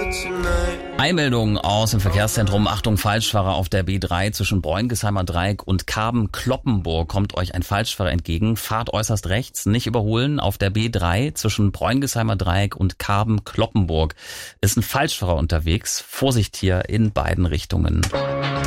Eilmeldung aus dem Verkehrszentrum. Achtung, Falschfahrer auf der B3 zwischen Bräungheimer Dreieck und Karben-Kloppenburg. Kommt euch ein Falschfahrer entgegen. Fahrt äußerst rechts, nicht überholen. Auf der B3 zwischen Bräungheimer Dreieck und Karben-Kloppenburg ist ein Falschfahrer unterwegs. Vorsicht hier in beiden Richtungen.